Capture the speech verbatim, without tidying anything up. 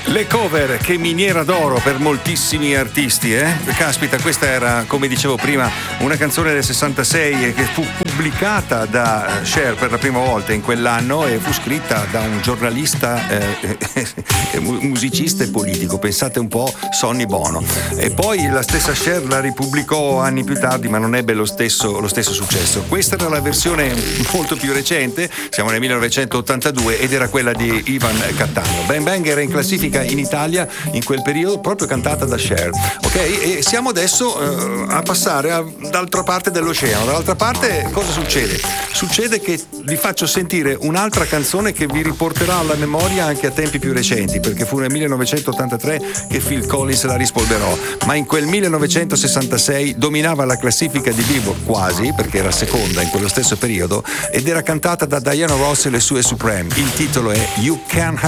Le cover, che miniera d'oro per moltissimi artisti, eh? Caspita, questa era, come dicevo prima, una canzone del sessantasei che fu pubblicata da Cher per la prima volta in quell'anno e fu scritta da un giornalista, eh, eh, musicista e politico. Pensate un po', Sonny Bono. E poi la stessa Cher la ripubblicò anni più tardi, ma non ebbe lo stesso, lo stesso successo. Questa era la versione molto più recente, siamo nel millenovecentottantadue, ed era quella di Ivan Cattaneo. Bang Bang era in classifica in Italia in quel periodo, proprio cantata da Cher, ok? E siamo adesso eh, a passare a, dall'altra parte dell'oceano. Dall'altra parte cosa succede? Succede che vi faccio sentire un'altra canzone che vi riporterà alla memoria anche a tempi più recenti, perché fu nel millenovecentottantatré che Phil Collins la rispolverò, ma in quel millenovecentosessantasei dominava la classifica di Billboard quasi, perché era seconda in quello stesso periodo, ed era cantata da Diana Ross e le sue Supreme. Il titolo è You Can